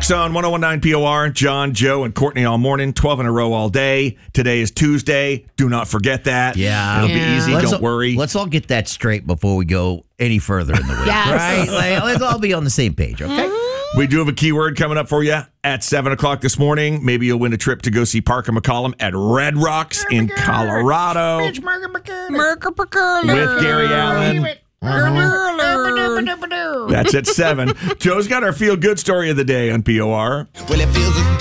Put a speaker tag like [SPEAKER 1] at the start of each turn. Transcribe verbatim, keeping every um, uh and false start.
[SPEAKER 1] Rocks on one oh one point nine P O R. John, Joe, and Courtney all morning, twelve in a row all day. Today is Tuesday. Do not forget that.
[SPEAKER 2] Yeah.
[SPEAKER 1] It'll
[SPEAKER 3] Yeah.
[SPEAKER 1] be easy.
[SPEAKER 2] Let's
[SPEAKER 1] Don't
[SPEAKER 2] all,
[SPEAKER 1] worry.
[SPEAKER 2] Let's all get that straight before we go any further in the week.
[SPEAKER 3] Yes.
[SPEAKER 2] Right? Like, let's all be on the same page, okay?
[SPEAKER 1] We do have a keyword coming up for you at seven o'clock this morning. Maybe you'll win a trip to go see Parker McCollum at Red Rocks in Colorado with Gary Allen. That's at seven. Joe's got our feel-good story of the day on P O R.
[SPEAKER 4] Well, it feels